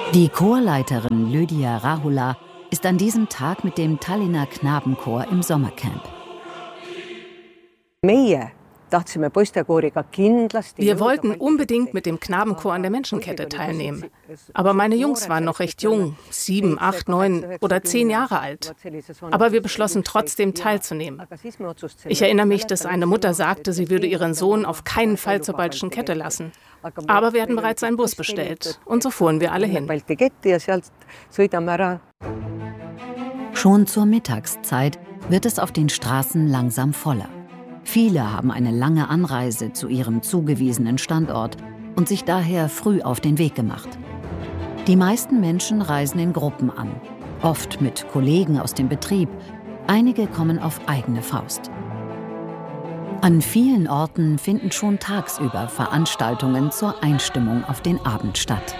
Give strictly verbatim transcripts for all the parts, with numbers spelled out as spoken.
Die Chorleiterin Lydia Rahula ist an diesem Tag mit dem Tallinner Knabenchor im Sommercamp. Wir wollten unbedingt mit dem Knabenchor an der Menschenkette teilnehmen. Aber meine Jungs waren noch recht jung, sieben, acht, neun oder zehn Jahre alt. Aber wir beschlossen trotzdem teilzunehmen. Ich erinnere mich, dass eine Mutter sagte, sie würde ihren Sohn auf keinen Fall zur Baltischen Kette lassen. Aber wir hatten bereits einen Bus bestellt und so fuhren wir alle hin. Schon zur Mittagszeit wird es auf den Straßen langsam voller. Viele haben eine lange Anreise zu ihrem zugewiesenen Standort und sich daher früh auf den Weg gemacht. Die meisten Menschen reisen in Gruppen an, oft mit Kollegen aus dem Betrieb. Einige kommen auf eigene Faust. An vielen Orten finden schon tagsüber Veranstaltungen zur Einstimmung auf den Abend statt.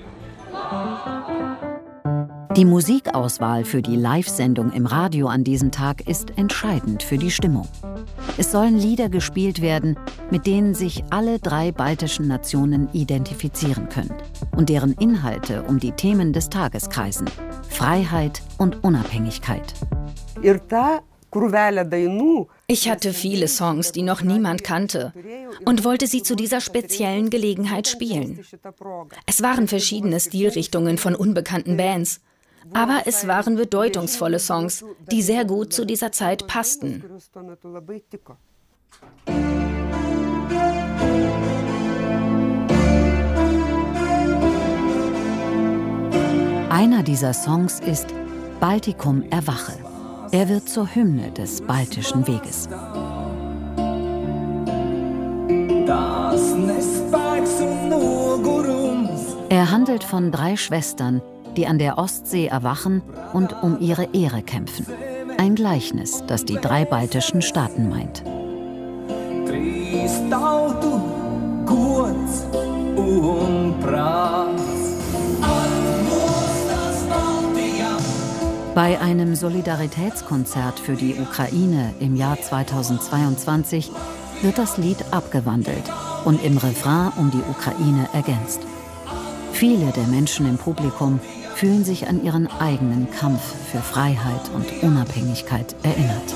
Die Musikauswahl für die Live-Sendung im Radio an diesem Tag ist entscheidend für die Stimmung. Es sollen Lieder gespielt werden, mit denen sich alle drei baltischen Nationen identifizieren können und deren Inhalte um die Themen des Tages kreisen: Freiheit und Unabhängigkeit. Ich hatte viele Songs, die noch niemand kannte, und wollte sie zu dieser speziellen Gelegenheit spielen. Es waren verschiedene Stilrichtungen von unbekannten Bands, aber es waren bedeutungsvolle Songs, die sehr gut zu dieser Zeit passten. Einer dieser Songs ist Baltikum erwache. Er wird zur Hymne des Baltischen Weges. Er handelt von drei Schwestern, die an der Ostsee erwachen und um ihre Ehre kämpfen. Ein Gleichnis, das die drei baltischen Staaten meint. Bei einem Solidaritätskonzert für die Ukraine im Jahr zweitausendzweiundzwanzig wird das Lied abgewandelt und im Refrain um die Ukraine ergänzt. Viele der Menschen im Publikum fühlen sich an ihren eigenen Kampf für Freiheit und Unabhängigkeit erinnert.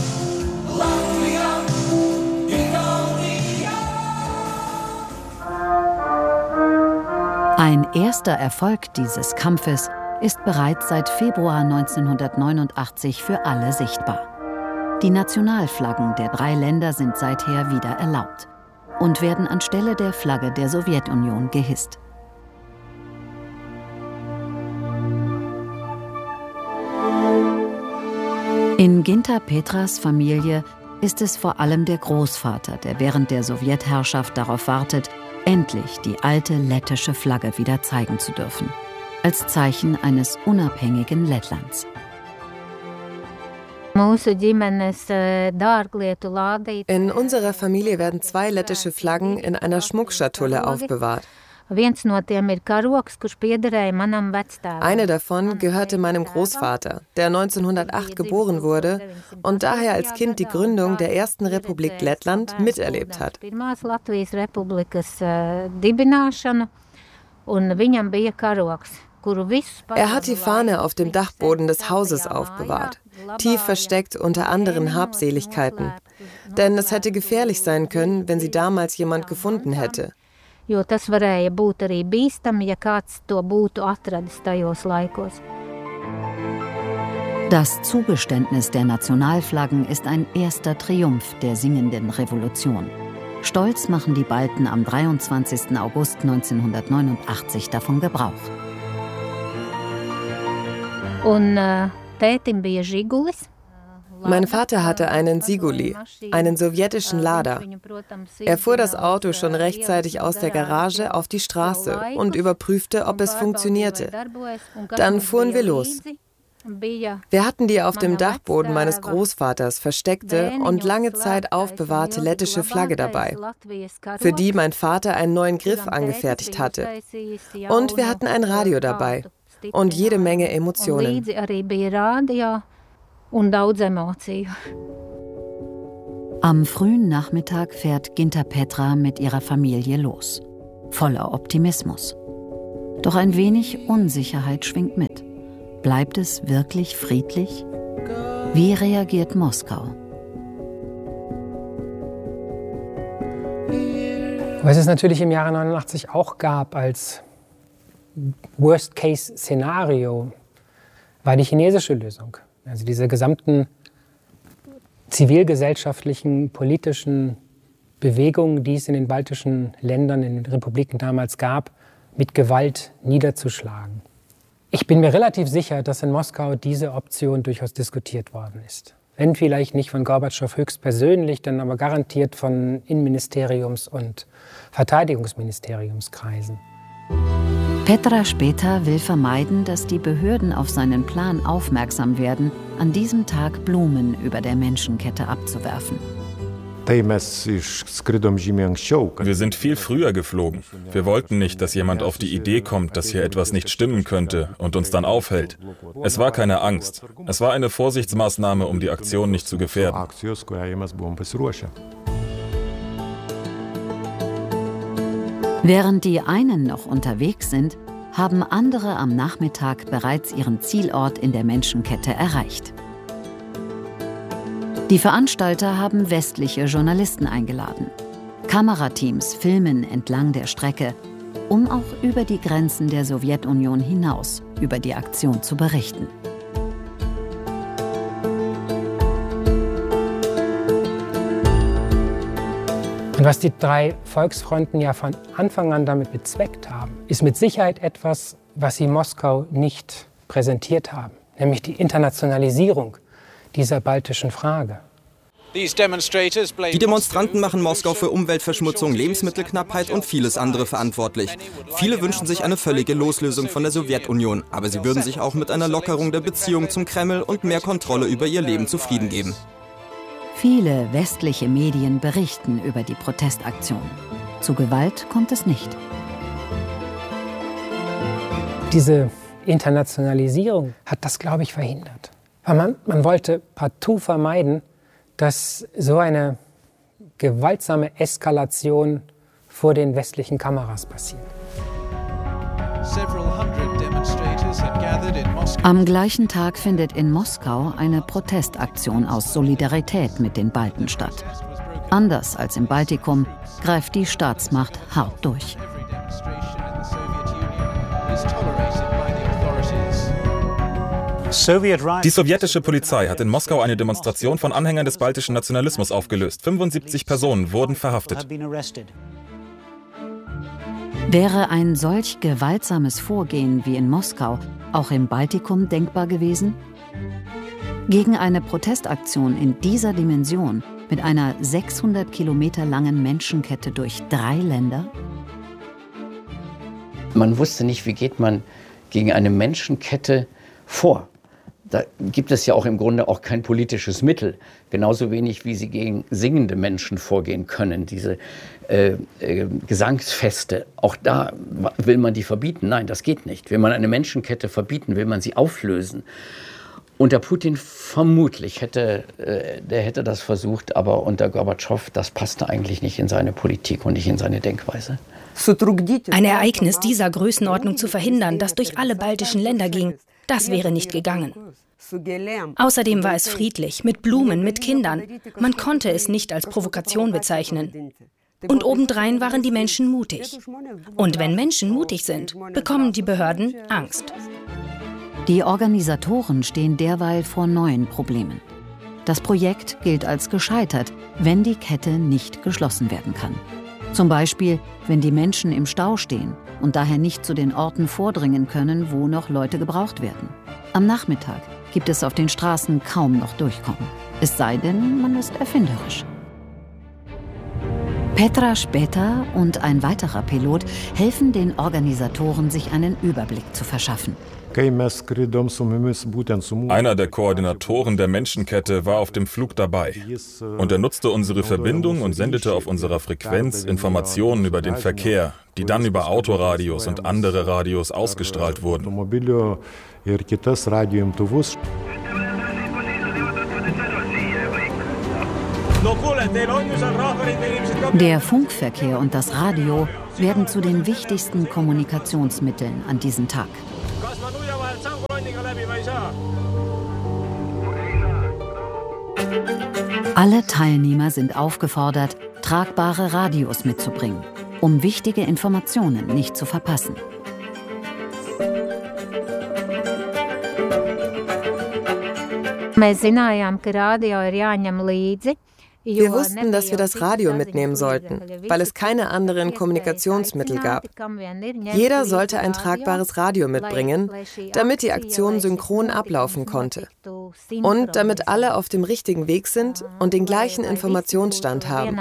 Ein erster Erfolg dieses Kampfes ist bereits seit Februar neunzehnhundertneunundachtzig für alle sichtbar. Die Nationalflaggen der drei Länder sind seither wieder erlaubt und werden anstelle der Flagge der Sowjetunion gehisst. In Ginter Petras Familie ist es vor allem der Großvater, der während der Sowjetherrschaft darauf wartet, endlich die alte lettische Flagge wieder zeigen zu dürfen, als Zeichen eines unabhängigen Lettlands. In unserer Familie werden zwei lettische Flaggen in einer Schmuckschatulle aufbewahrt. Eine davon gehörte meinem Großvater, der neunzehnhundertacht geboren wurde und daher als Kind die Gründung der ersten Republik Lettland miterlebt hat. Er hat die Fahne auf dem Dachboden des Hauses aufbewahrt, tief versteckt unter anderen Habseligkeiten. Denn es hätte gefährlich sein können, wenn sie damals jemand gefunden hätte. Das Zugeständnis der Nationalflaggen ist ein erster Triumph der singenden Revolution. Stolz machen die Balten am dreiundzwanzigsten August neunzehnhundertneunundachtzig davon Gebrauch. Und Tētim bija Žigulis. Mein Vater hatte einen Siguli, einen sowjetischen Lader. Er fuhr das Auto schon rechtzeitig aus der Garage auf die Straße und überprüfte, ob es funktionierte. Dann fuhren wir los. Wir hatten die auf dem Dachboden meines Großvaters versteckte und lange Zeit aufbewahrte lettische Flagge dabei, für die mein Vater einen neuen Griff angefertigt hatte. Und wir hatten ein Radio dabei und jede Menge Emotionen. Am frühen Nachmittag fährt Ginter Petra mit ihrer Familie los, voller Optimismus. Doch ein wenig Unsicherheit schwingt mit. Bleibt es wirklich friedlich? Wie reagiert Moskau? Was es natürlich im Jahre neunundachtzig auch gab als Worst-Case-Szenario, war die chinesische Lösung. Also diese gesamten zivilgesellschaftlichen, politischen Bewegungen, die es in den baltischen Ländern, in den Republiken damals gab, mit Gewalt niederzuschlagen. Ich bin mir relativ sicher, dass in Moskau diese Option durchaus diskutiert worden ist. Wenn vielleicht nicht von Gorbatschow höchstpersönlich, dann aber garantiert von Innenministeriums- und Verteidigungsministeriumskreisen. Petra Später will vermeiden, dass die Behörden auf seinen Plan aufmerksam werden, an diesem Tag Blumen über der Menschenkette abzuwerfen. Wir sind viel früher geflogen. Wir wollten nicht, dass jemand auf die Idee kommt, dass hier etwas nicht stimmen könnte und uns dann aufhält. Es war keine Angst. Es war eine Vorsichtsmaßnahme, um die Aktion nicht zu gefährden. Während die einen noch unterwegs sind, haben andere am Nachmittag bereits ihren Zielort in der Menschenkette erreicht. Die Veranstalter haben westliche Journalisten eingeladen. Kamerateams filmen entlang der Strecke, um auch über die Grenzen der Sowjetunion hinaus über die Aktion zu berichten. Und was die drei Volksfronten ja von Anfang an damit bezweckt haben, ist mit Sicherheit etwas, was sie Moskau nicht präsentiert haben, nämlich die Internationalisierung dieser baltischen Frage. Die Demonstranten machen Moskau für Umweltverschmutzung, Lebensmittelknappheit und vieles andere verantwortlich. Viele wünschen sich eine völlige Loslösung von der Sowjetunion, aber sie würden sich auch mit einer Lockerung der Beziehung zum Kreml und mehr Kontrolle über ihr Leben zufrieden geben. Viele westliche Medien berichten über die Protestaktion. Zu Gewalt kommt es nicht. Diese Internationalisierung hat das, glaube ich, verhindert. Weil man, man wollte partout vermeiden, dass so eine gewaltsame Eskalation vor den westlichen Kameras passiert. Am gleichen Tag findet in Moskau eine Protestaktion aus Solidarität mit den Balten statt. Anders als im Baltikum greift die Staatsmacht hart durch. Die sowjetische Polizei hat in Moskau eine Demonstration von Anhängern des baltischen Nationalismus aufgelöst. fünfundsiebzig Personen wurden verhaftet. Wäre ein solch gewaltsames Vorgehen wie in Moskau auch im Baltikum denkbar gewesen? Gegen eine Protestaktion in dieser Dimension mit einer sechshundert Kilometer langen Menschenkette durch drei Länder? Man wusste nicht, wie geht man gegen eine Menschenkette vor. Da gibt es ja auch im Grunde auch kein politisches Mittel. Genauso wenig, wie sie gegen singende Menschen vorgehen können. Diese äh, äh, Gesangsfeste, auch da will man die verbieten. Nein, das geht nicht. Will man eine Menschenkette verbieten, will man sie auflösen. Unter Putin vermutlich hätte, äh, der hätte das versucht, aber unter Gorbatschow, das passte eigentlich nicht in seine Politik und nicht in seine Denkweise. Ein Ereignis dieser Größenordnung zu verhindern, das durch alle baltischen Länder ging, das wäre nicht gegangen. Außerdem war es friedlich, mit Blumen, mit Kindern. Man konnte es nicht als Provokation bezeichnen. Und obendrein waren die Menschen mutig. Und wenn Menschen mutig sind, bekommen die Behörden Angst. Die Organisatoren stehen derweil vor neuen Problemen. Das Projekt gilt als gescheitert, wenn die Kette nicht geschlossen werden kann. Zum Beispiel, wenn die Menschen im Stau stehen und daher nicht zu den Orten vordringen können, wo noch Leute gebraucht werden. Am Nachmittag gibt es auf den Straßen kaum noch Durchkommen. Es sei denn, man ist erfinderisch. Petra Später und ein weiterer Pilot helfen den Organisatoren, sich einen Überblick zu verschaffen. Einer der Koordinatoren der Menschenkette war auf dem Flug dabei. Und er nutzte unsere Verbindung und sendete auf unserer Frequenz Informationen über den Verkehr, die dann über Autoradios und andere Radios ausgestrahlt wurden. Der Funkverkehr und das Radio werden zu den wichtigsten Kommunikationsmitteln an diesem Tag. Alle Teilnehmer sind aufgefordert, tragbare Radios mitzubringen, um wichtige Informationen nicht zu verpassen. Wir wussten, dass wir das Radio mitnehmen sollten, weil es keine anderen Kommunikationsmittel gab. Jeder sollte ein tragbares Radio mitbringen, damit die Aktion synchron ablaufen konnte. Und damit alle auf dem richtigen Weg sind und den gleichen Informationsstand haben.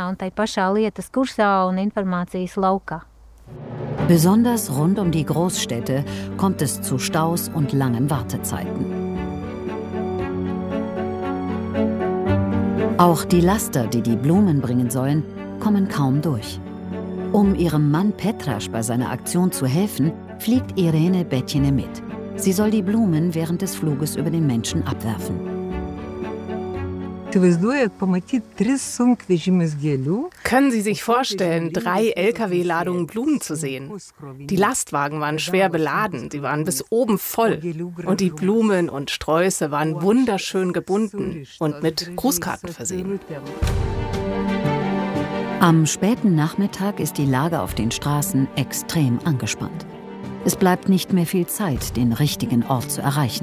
Besonders rund um die Großstädte kommt es zu Staus und langen Wartezeiten. Auch die Laster, die die Blumen bringen sollen, kommen kaum durch. Um ihrem Mann Petras bei seiner Aktion zu helfen, fliegt Irene Betjene mit. Sie soll die Blumen während des Fluges über den Menschen abwerfen. Können Sie sich vorstellen, drei L K W-Ladungen Blumen zu sehen? Die Lastwagen waren schwer beladen, sie waren bis oben voll. Und die Blumen und Sträuße waren wunderschön gebunden und mit Grußkarten versehen. Am späten Nachmittag ist die Lage auf den Straßen extrem angespannt. Es bleibt nicht mehr viel Zeit, den richtigen Ort zu erreichen.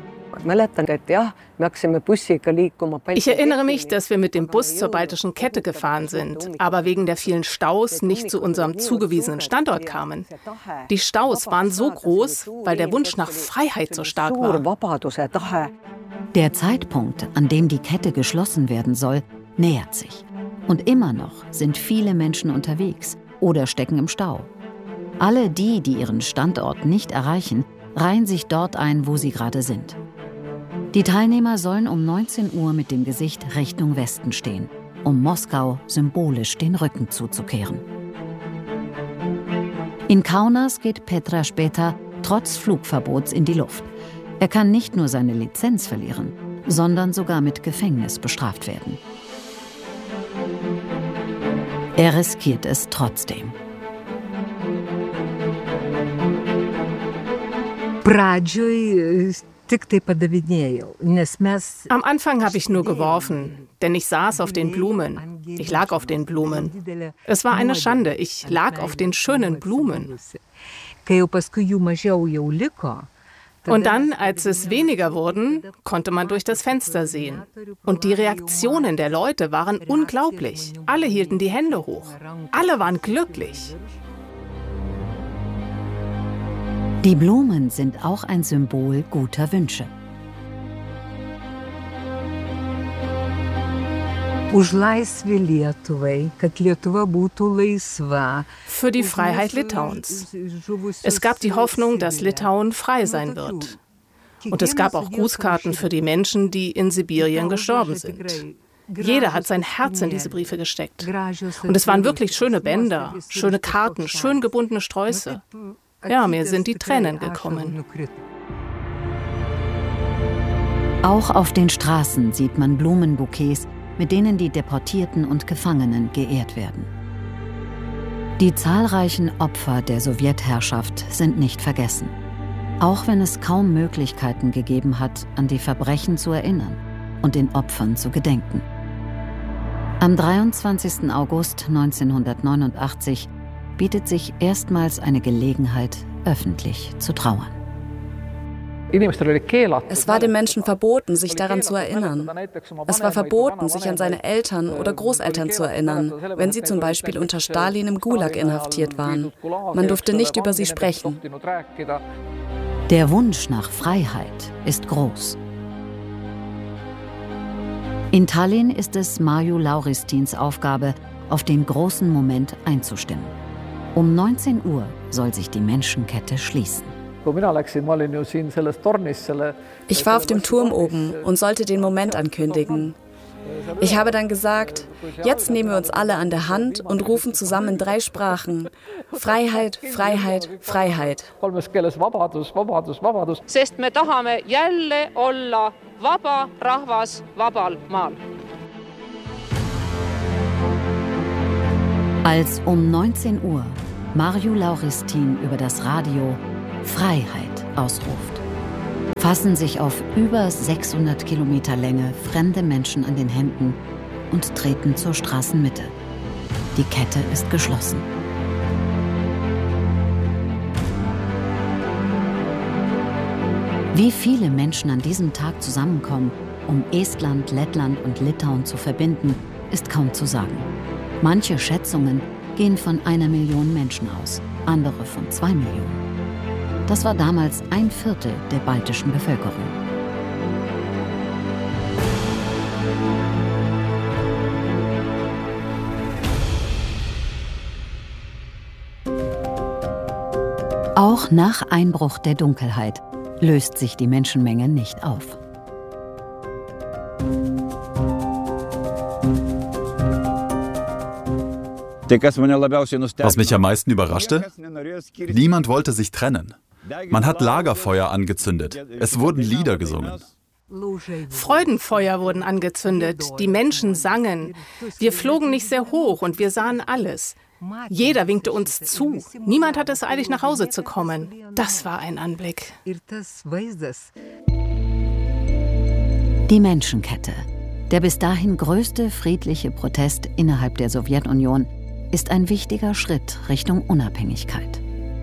Ich erinnere mich, dass wir mit dem Bus zur Baltischen Kette gefahren sind, aber wegen der vielen Staus nicht zu unserem zugewiesenen Standort kamen. Die Staus waren so groß, weil der Wunsch nach Freiheit so stark war. Der Zeitpunkt, an dem die Kette geschlossen werden soll, nähert sich. Und immer noch sind viele Menschen unterwegs oder stecken im Stau. Alle die, die ihren Standort nicht erreichen, reihen sich dort ein, wo sie gerade sind. Die Teilnehmer sollen um neunzehn Uhr mit dem Gesicht Richtung Westen stehen, um Moskau symbolisch den Rücken zuzukehren. In Kaunas geht Petras später trotz Flugverbots in die Luft. Er kann nicht nur seine Lizenz verlieren, sondern sogar mit Gefängnis bestraft werden. Er riskiert es trotzdem. Am Anfang habe ich nur geworfen, denn ich saß auf den Blumen. Ich lag auf den Blumen. Es war eine Schande, ich lag auf den schönen Blumen. Und dann, als es weniger wurden, konnte man durch das Fenster sehen. Und die Reaktionen der Leute waren unglaublich. Alle hielten die Hände hoch. Alle waren glücklich. Die Blumen sind auch ein Symbol guter Wünsche. Für die Freiheit Litauens. Es gab die Hoffnung, dass Litauen frei sein wird. Und es gab auch Grußkarten für die Menschen, die in Sibirien gestorben sind. Jeder hat sein Herz in diese Briefe gesteckt. Und es waren wirklich schöne Bänder, schöne Karten, schön gebundene Sträuße. Ja, mir sind die Tränen gekommen. Auch auf den Straßen sieht man Blumenbouquets, mit denen die Deportierten und Gefangenen geehrt werden. Die zahlreichen Opfer der Sowjetherrschaft sind nicht vergessen. Auch wenn es kaum Möglichkeiten gegeben hat, an die Verbrechen zu erinnern und den Opfern zu gedenken. Am dreiundzwanzigsten August neunzehnhundertneunundachtzig bietet sich erstmals eine Gelegenheit, öffentlich zu trauern. Es war den Menschen verboten, sich daran zu erinnern. Es war verboten, sich an seine Eltern oder Großeltern zu erinnern, wenn sie zum Beispiel unter Stalin im Gulag inhaftiert waren. Man durfte nicht über sie sprechen. Der Wunsch nach Freiheit ist groß. In Tallinn ist es Marju Lauristins Aufgabe, auf den großen Moment einzustimmen. Um neunzehn Uhr soll sich die Menschenkette schließen. Ich war auf dem Turm oben und sollte den Moment ankündigen. Ich habe dann gesagt, jetzt nehmen wir uns alle an der Hand und rufen zusammen in drei Sprachen. Freiheit, Freiheit, Freiheit. Sest me tahame jälle olla vaba rahvas vabal maal. Als um neunzehn Uhr Mariu Lauristin über das Radio Freiheit ausruft, fassen sich auf über sechshundert Kilometer Länge fremde Menschen an den Händen und treten zur Straßenmitte. Die Kette ist geschlossen. Wie viele Menschen an diesem Tag zusammenkommen, um Estland, Lettland und Litauen zu verbinden, ist kaum zu sagen. Manche Schätzungen gehen von einer Million Menschen aus, andere von zwei Millionen. Das war damals ein Viertel der baltischen Bevölkerung. Auch nach Einbruch der Dunkelheit löst sich die Menschenmenge nicht auf. Was mich am meisten überraschte? Niemand wollte sich trennen. Man hat Lagerfeuer angezündet. Es wurden Lieder gesungen. Freudenfeuer wurden angezündet. Die Menschen sangen. Wir flogen nicht sehr hoch und wir sahen alles. Jeder winkte uns zu. Niemand hatte es eilig, nach Hause zu kommen. Das war ein Anblick. Die Menschenkette, der bis dahin größte friedliche Protest innerhalb der Sowjetunion, ist ein wichtiger Schritt Richtung Unabhängigkeit.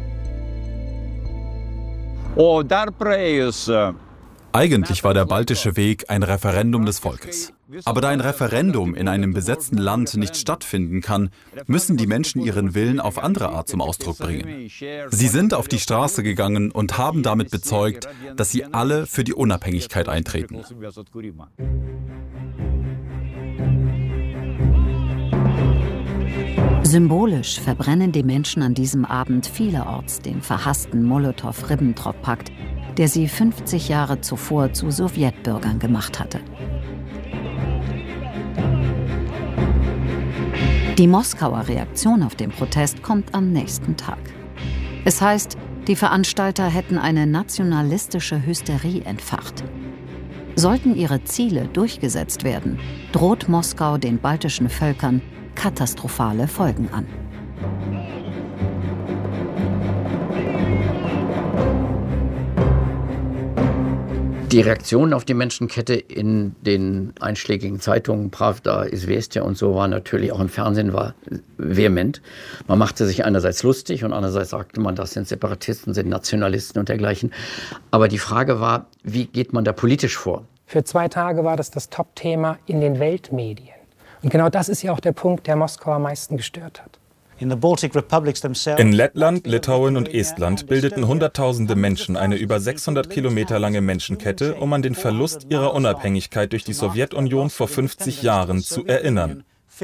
Eigentlich war der baltische Weg ein Referendum des Volkes. Aber da ein Referendum in einem besetzten Land nicht stattfinden kann, müssen die Menschen ihren Willen auf andere Art zum Ausdruck bringen. Sie sind auf die Straße gegangen und haben damit bezeugt, dass sie alle für die Unabhängigkeit eintreten. Symbolisch verbrennen die Menschen an diesem Abend vielerorts den verhassten Molotow-Ribbentrop-Pakt, der sie fünfzig Jahre zuvor zu Sowjetbürgern gemacht hatte. Die Moskauer Reaktion auf den Protest kommt am nächsten Tag. Es heißt, die Veranstalter hätten eine nationalistische Hysterie entfacht. Sollten ihre Ziele durchgesetzt werden, droht Moskau den baltischen Völkern katastrophale Folgen an. Die Reaktionen auf die Menschenkette in den einschlägigen Zeitungen, Pravda, Izvestia und so, war natürlich auch im Fernsehen war vehement. Man machte sich einerseits lustig und andererseits sagte man, das sind Separatisten, sind Nationalisten und dergleichen. Aber die Frage war, wie geht man da politisch vor? Für zwei Tage war das das Top-Thema in den Weltmedien. Und genau das ist ja auch der Punkt, der Moskau am meisten gestört hat. In Lettland, Litauen und Estland bildeten Hunderttausende Menschen eine über sechshundert Kilometer lange Menschenkette, um an den Verlust ihrer Unabhängigkeit durch die Sowjetunion vor fünfzig Jahren zu erinnern.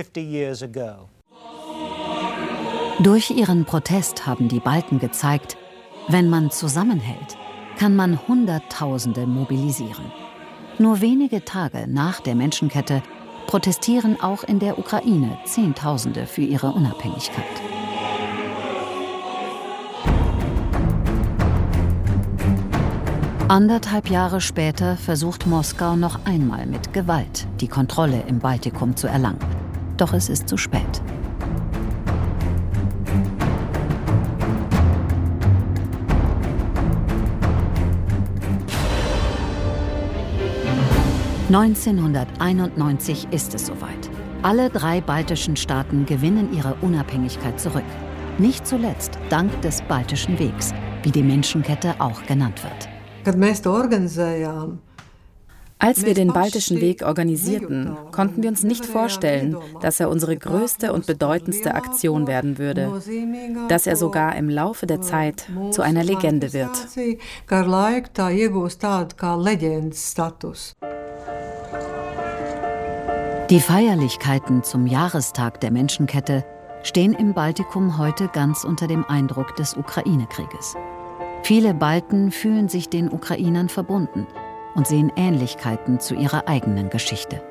Durch ihren Protest haben die Balten gezeigt, wenn man zusammenhält, kann man Hunderttausende mobilisieren. Nur wenige Tage nach der Menschenkette protestieren auch in der Ukraine Zehntausende für ihre Unabhängigkeit. Anderthalb Jahre später versucht Moskau noch einmal mit Gewalt die Kontrolle im Baltikum zu erlangen. Doch es ist zu spät. neunzehnhunderteinundneunzig ist es soweit. Alle drei baltischen Staaten gewinnen ihre Unabhängigkeit zurück. Nicht zuletzt dank des Baltischen Wegs, wie die Menschenkette auch genannt wird. Als wir den Baltischen Weg organisierten, konnten wir uns nicht vorstellen, dass er unsere größte und bedeutendste Aktion werden würde, dass er sogar im Laufe der Zeit zu einer Legende wird. Die Feierlichkeiten zum Jahrestag der Menschenkette stehen im Baltikum heute ganz unter dem Eindruck des Ukraine-Krieges. Viele Balten fühlen sich den Ukrainern verbunden und sehen Ähnlichkeiten zu ihrer eigenen Geschichte.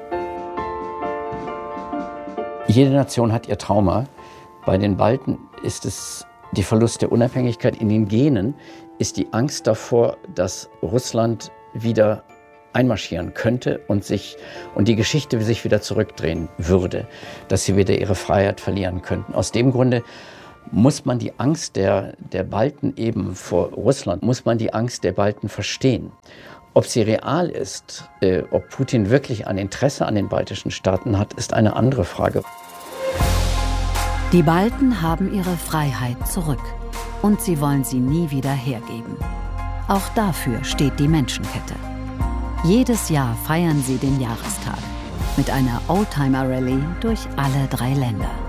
Jede Nation hat ihr Trauma. Bei den Balten ist es die Verlust der Unabhängigkeit. In den Genen ist die Angst davor, dass Russland wieder einmarschieren könnte und, sich, und die Geschichte sich wieder zurückdrehen würde, dass sie wieder ihre Freiheit verlieren könnten. Aus dem Grunde muss man die Angst der, der Balten eben vor Russland, muss man die Angst der Balten verstehen. Ob sie real ist, äh, ob Putin wirklich ein Interesse an den baltischen Staaten hat, ist eine andere Frage. Die Balten haben ihre Freiheit zurück und sie wollen sie nie wieder hergeben. Auch dafür steht die Menschenkette. Jedes Jahr feiern sie den Jahrestag mit einer Oldtimer-Rallye durch alle drei Länder.